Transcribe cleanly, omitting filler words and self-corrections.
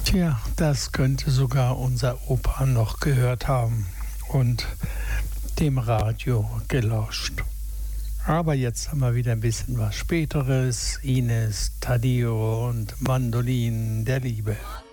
Tja, das könnte sogar unser Opa noch gehört haben und dem Radio gelauscht. Aber jetzt haben wir wieder ein bisschen was Späteres. Ines, Taddeo und Mandolin der Liebe.